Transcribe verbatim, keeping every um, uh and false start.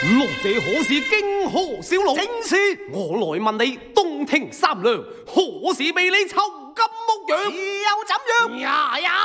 六姐何事驚何小龍？ 正是我來問你，東庭三娘何時被你囚禁牧羊？ 又怎樣？ 呀呀！